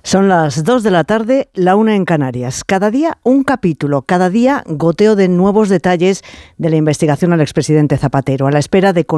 Son las 2 de la tarde, la 1 en Canarias. Cada día un capítulo, cada día goteo de nuevos detalles de la investigación al expresidente Zapatero, a la espera de